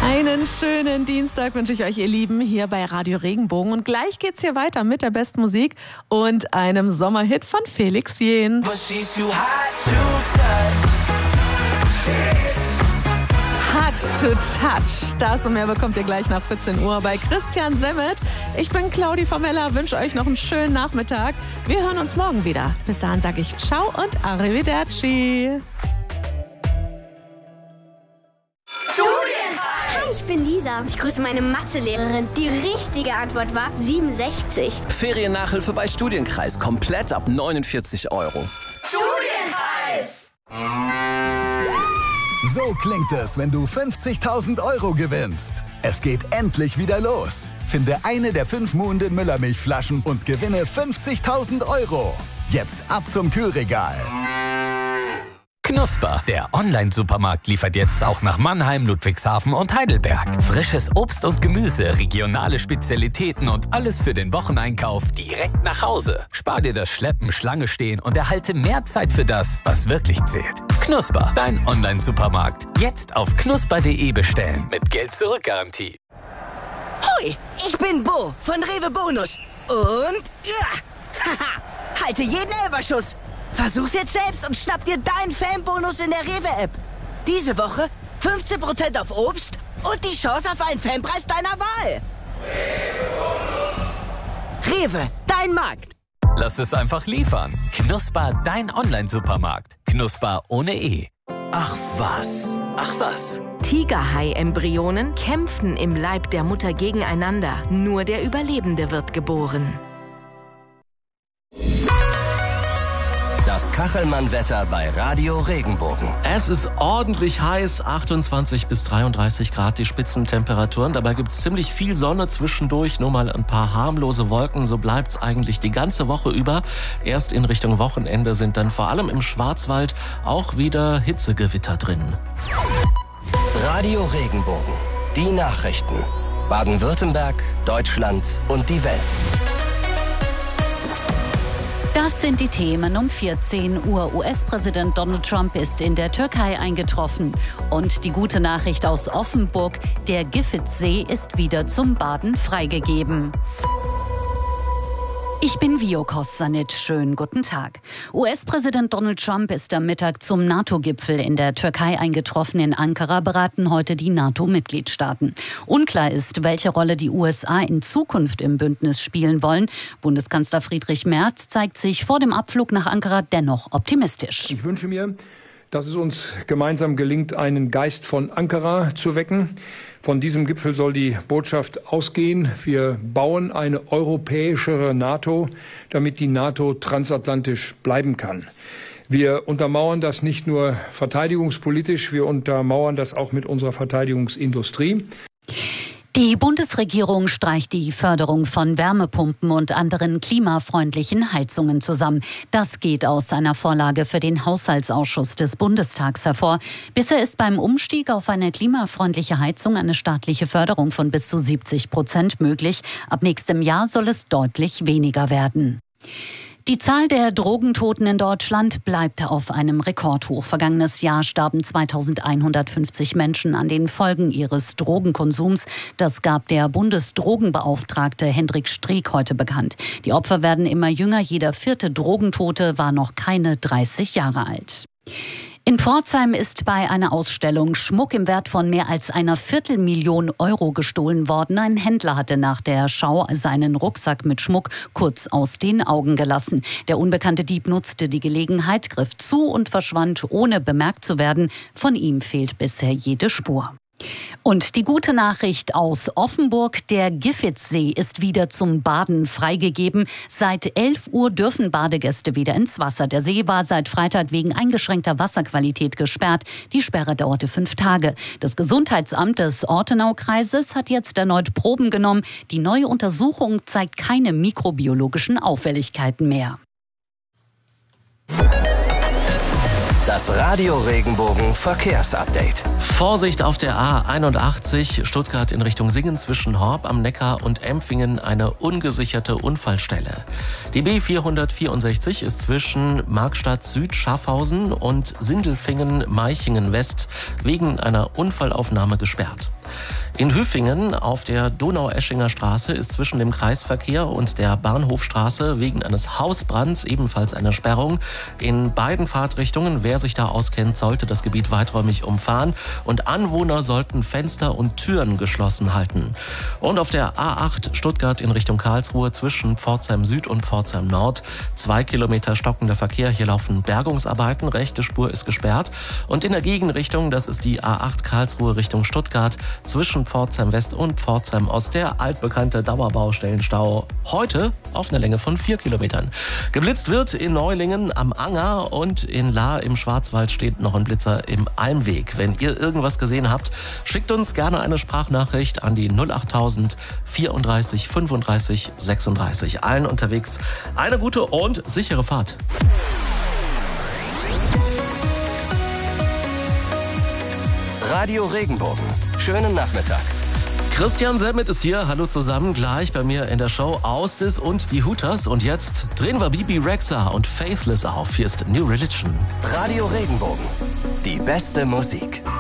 Einen schönen Dienstag wünsche ich euch, ihr Lieben, hier bei Radio Regenbogen. Und gleich geht's hier weiter mit der besten Musik und einem Sommerhit von Felix Jähn. Hot to Touch. Das und mehr bekommt ihr gleich nach 14 Uhr bei Christian Semmet. Ich bin Claudi Formella, wünsche euch noch einen schönen Nachmittag. Wir hören uns morgen wieder. Bis dahin sage ich Ciao und Arrivederci. Ich bin Lisa. Ich grüße meine Mathelehrerin. Die richtige Antwort war 67. Feriennachhilfe bei Studienkreis. Komplett ab 49 Euro. Studienkreis! So klingt es, wenn du 50.000 Euro gewinnst. Es geht endlich wieder los. Finde eine der 5 Muhnden Müllermilchflaschen und gewinne 50.000 Euro. Jetzt ab zum Kühlregal. Knusper, der Online-Supermarkt, liefert jetzt auch nach Mannheim, Ludwigshafen und Heidelberg. Frisches Obst und Gemüse, regionale Spezialitäten und alles für den Wocheneinkauf direkt nach Hause. Spar dir das Schleppen, Schlange stehen und erhalte mehr Zeit für das, was wirklich zählt. Knusper, dein Online-Supermarkt. Jetzt auf knusper.de bestellen mit Geld-Zurück-Garantie. Hoi, ich bin Bo von Rewe Bonus. Und halte jeden Elferschuss. Versuch's jetzt selbst und schnapp dir deinen Fanbonus in der Rewe-App. Diese Woche 15% auf Obst und die Chance auf einen Fanpreis deiner Wahl. Rewe, dein Markt. Lass es einfach liefern. Knusper, dein Online-Supermarkt. Knusper ohne E. Ach was. Tigerhai-Embryonen kämpfen im Leib der Mutter gegeneinander. Nur der Überlebende wird geboren. Das Kachelmann-Wetter bei Radio Regenbogen. Es ist ordentlich heiß, 28 bis 33 Grad die Spitzentemperaturen. Dabei gibt es ziemlich viel Sonne zwischendurch, nur mal ein paar harmlose Wolken. So bleibt es eigentlich die ganze Woche über. Erst in Richtung Wochenende sind dann vor allem im Schwarzwald auch wieder Hitzegewitter drin. Radio Regenbogen. Die Nachrichten. Baden-Württemberg, Deutschland und die Welt. Das sind die Themen um 14 Uhr. US-Präsident Donald Trump ist in der Türkei eingetroffen. Und die gute Nachricht aus Offenburg, der Giffitzsee ist wieder zum Baden freigegeben. Ich bin Vio Kossanit. Schönen guten Tag. US-Präsident Donald Trump ist am Mittag zum NATO-Gipfel in der Türkei eingetroffen. In Ankara beraten heute die NATO-Mitgliedstaaten. Unklar ist, welche Rolle die USA in Zukunft im Bündnis spielen wollen. Bundeskanzler Friedrich Merz zeigt sich vor dem Abflug nach Ankara dennoch optimistisch. Ich wünsche mir, dass es uns gemeinsam gelingt, einen Geist von Ankara zu wecken. Von diesem Gipfel soll die Botschaft ausgehen: Wir bauen eine europäischere NATO, damit die NATO transatlantisch bleiben kann. Wir untermauern das nicht nur verteidigungspolitisch, wir untermauern das auch mit unserer Verteidigungsindustrie. Die Bundesregierung streicht die Förderung von Wärmepumpen und anderen klimafreundlichen Heizungen zusammen. Das geht aus einer Vorlage für den Haushaltsausschuss des Bundestags hervor. Bisher ist beim Umstieg auf eine klimafreundliche Heizung eine staatliche Förderung von bis zu 70% möglich. Ab nächstem Jahr soll es deutlich weniger werden. Die Zahl der Drogentoten in Deutschland bleibt auf einem Rekordhoch. Vergangenes Jahr starben 2150 Menschen an den Folgen ihres Drogenkonsums. Das gab der Bundesdrogenbeauftragte Hendrik Streeck heute bekannt. Die Opfer werden immer jünger. Jeder 4. Drogentote war noch keine 30 Jahre alt. In Pforzheim ist bei einer Ausstellung Schmuck im Wert von mehr als einer Viertelmillion Euro gestohlen worden. Ein Händler hatte nach der Schau seinen Rucksack mit Schmuck kurz aus den Augen gelassen. Der unbekannte Dieb nutzte die Gelegenheit, griff zu und verschwand, ohne bemerkt zu werden. Von ihm fehlt bisher jede Spur. Und die gute Nachricht aus Offenburg: Der Giffitzsee ist wieder zum Baden freigegeben. Seit 11 Uhr dürfen Badegäste wieder ins Wasser. Der See war seit Freitag wegen eingeschränkter Wasserqualität gesperrt. Die Sperre dauerte 5 Tage. Das Gesundheitsamt des Ortenaukreises hat jetzt erneut Proben genommen. Die neue Untersuchung zeigt keine mikrobiologischen Auffälligkeiten mehr. Das Radio Regenbogen Verkehrsupdate. Vorsicht auf der A81 Stuttgart in Richtung Singen zwischen Horb am Neckar und Empfingen, eine ungesicherte Unfallstelle. Die B464 ist zwischen Markstadt Süd Schaffhausen und Sindelfingen Meichingen West wegen einer Unfallaufnahme gesperrt. In Hüfingen auf der Donaueschinger Straße ist zwischen dem Kreisverkehr und der Bahnhofstraße wegen eines Hausbrands ebenfalls eine Sperrung. In beiden Fahrtrichtungen, wer sich da auskennt, sollte das Gebiet weiträumig umfahren und Anwohner sollten Fenster und Türen geschlossen halten. Und auf der A8 Stuttgart in Richtung Karlsruhe zwischen Pforzheim Süd und Pforzheim Nord 2 Kilometer stockender Verkehr. Hier laufen Bergungsarbeiten, rechte Spur ist gesperrt. Und in der Gegenrichtung, das ist die A8 Karlsruhe Richtung Stuttgart zwischen Pforzheim West und Pforzheim Ost, der altbekannte Dauerbaustellenstau heute auf einer Länge von 4 Kilometern. Geblitzt wird in Neulingen am Anger und in Lahr im Schwarzwald steht noch ein Blitzer im Almweg. Wenn ihr irgendwas gesehen habt, schickt uns gerne eine Sprachnachricht an die 08000 34 35 36. Allen unterwegs eine gute und sichere Fahrt. Radio Regenbogen. Schönen Nachmittag. Christian Semmet ist hier. Hallo zusammen. Gleich bei mir in der Show Austis und die Hooters. Und jetzt drehen wir Bibi Rexha und Faithless auf. Hier ist New Religion. Radio Regenbogen. Die beste Musik.